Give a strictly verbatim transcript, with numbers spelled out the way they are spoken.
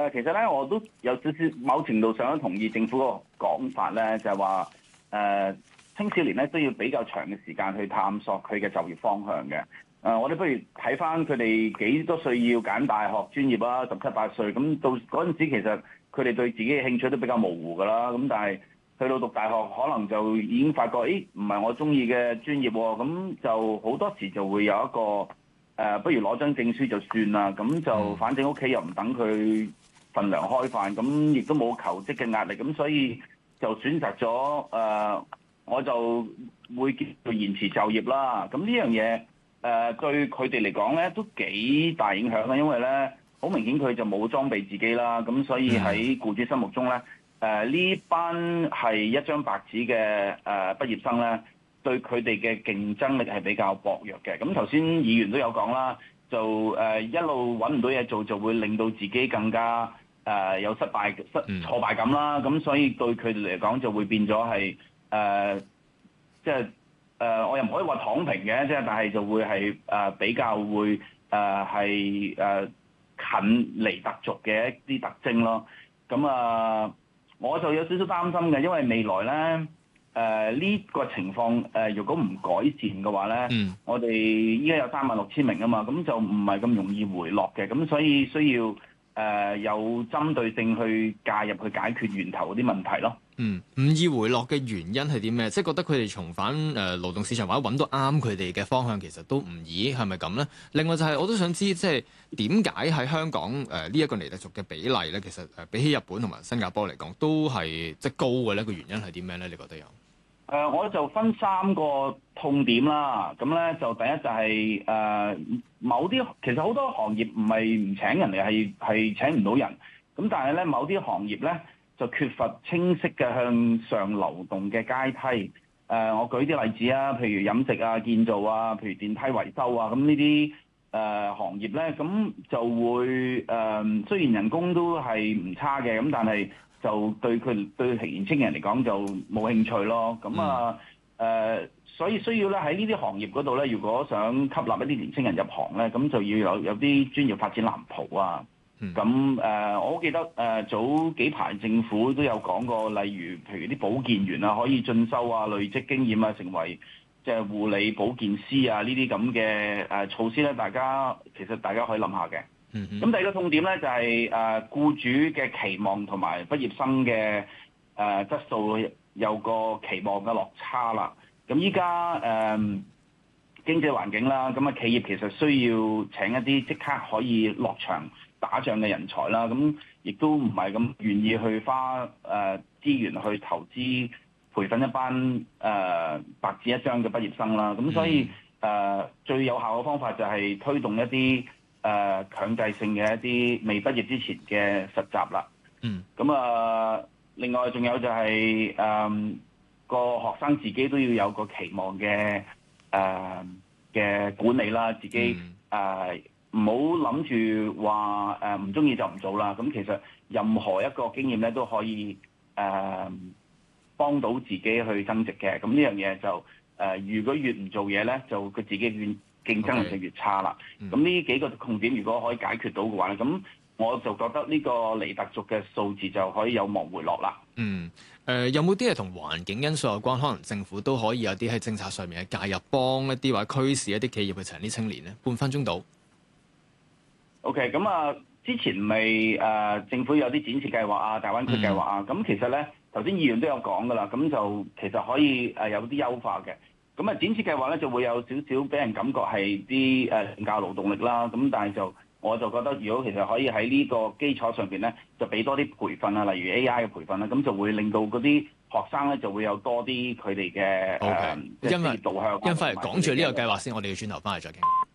誒，其實咧我都有少少某程度上都同意政府嗰個講法咧，就係話誒青少年咧都要比較長嘅時間去探索佢嘅就業方向嘅。誒、呃，我哋不如睇翻佢哋幾多歲要揀大學專業啦，十七八歲咁到嗰陣時，其實佢哋對自己嘅興趣都比較模糊㗎啦。咁但係去到讀大學，可能就已經發覺，誒唔係我中意嘅專業喎。咁就好多時就會有一個誒、呃，不如攞張證書就算啦。咁就反正屋企又唔等佢份糧開飯，咁亦都冇求職嘅壓力，咁所以就選擇咗誒、呃，我就會叫做延遲就業啦。咁呢樣嘢誒、呃、對佢哋嚟講咧都幾大影響嘅，因為咧好明顯佢就冇裝備自己啦，咁所以喺僱主心目中咧誒呢、呃、班係一張白紙嘅誒、呃、畢業生咧，對佢哋嘅競爭力係比較薄弱嘅。咁頭先議員都有講啦，就誒、呃、一路揾唔到嘢做，就會令到自己更加誒、呃、有失敗失挫敗感啦，咁所以對佢哋嚟講就會變咗係誒，即係誒我又唔可以話躺平嘅，即係但係就會係誒、呃、比較會誒係誒近離特族嘅一啲特徵咯。咁啊、呃，我就有少少擔心嘅，因為未來咧誒呢個情況誒，如果唔改善嘅話咧，嗯、我哋依家有三萬六千名啊嘛，咁就唔係咁容易回落嘅，咁所以需要。誒、呃、有針對性去介入去解決源頭嗰啲問題咯。 嗯，唔易回落嘅原因係啲咩？即係覺得佢哋重返誒、呃、勞動市場或者揾到啱佢哋嘅方向，其實都唔易，係咪咁咧？另外就係、是、我都想知，即係點解喺香港誒呢一個尼特族嘅比例咧，其實誒、呃、比起日本同埋新加坡嚟講，都係即係高嘅咧。個原因係啲咩咧？你覺得有？ 誒、呃，我就分三個痛點啦。咁咧就第一就係、是、誒、呃、某啲其實好多行業唔係唔請人嚟，係係請唔到人。咁但係咧某啲行業咧就缺乏清晰嘅向上流動嘅階梯。誒、呃，我舉啲例子啊，譬如飲食啊、建造啊，譬如電梯維修啊，咁呢啲誒行業咧，咁就會誒、呃、雖然人工都係唔差嘅，咁但係，就對佢對年青人嚟講就冇興趣咯，咁啊誒、呃，所以需要咧喺呢啲行業嗰度咧，如果想吸納一啲年青人入行咧，咁就要有有啲專業發展藍圖啊。咁誒、呃，我記得誒、呃、早幾排政府都有講過，例如譬如啲保健員啊，可以進修啊，累積經驗啊，成為即係護理保健師啊，呢啲咁嘅誒措施咧，大家其實大家可以諗下嘅。咁、嗯、第二個痛點咧就係、是、誒、呃、僱主嘅期望同埋畢業生嘅誒、呃、質素有個期望嘅落差啦。咁依家誒經濟環境啦，咁啊企業其實需要請一啲即刻可以落場打仗嘅人才啦。咁亦都唔係咁願意去花誒、呃、資源去投資培訓一班誒、呃、白紙一張嘅畢業生啦。咁所以誒、呃、最有效嘅方法就係推動一啲誒、呃、強制性嘅一啲未畢業之前嘅實習啦。嗯。咁啊、呃，另外仲有就係、是、誒、呃、個學生自己都要有個期望嘅誒嘅管理啦，自己誒唔好諗住話誒唔中意就唔做啦。咁其實任何一個經驗咧都可以誒、呃、幫到自己去增值嘅。咁呢樣嘢就誒、呃，如果越唔做嘢咧，就佢自己越競爭力就越差啦。咁呢、okay. 幾個痛點如果可以解決到嘅話咧，咁我就覺得呢個尼特族嘅數字就可以有望回落啦。 嗯，誒、呃、有冇啲係同環境因素有關？可能政府都可以有啲喺政策上面嘅介入，幫一啲或者驅使一啲企業去請啲青年咧。半分鐘到。 OK，咁啊，之前咪誒、呃、政府有啲展示計劃啊、大灣區計劃啊，咁、嗯、其實咧頭先議員都有講噶啦，咁就其實可以誒有啲優化嘅。咁啊，展示計劃咧就會有少少俾人感覺係啲誒教勞動力啦。咁但係就我就覺得，如果其實可以喺呢個基礎上邊咧，就俾多啲培訓啊，例如 A I 嘅培訓啦，咁就會令到嗰啲學生咧就會有多啲佢哋嘅誒即係導向。 因為講住呢個計劃先，我哋要轉頭翻嚟再傾。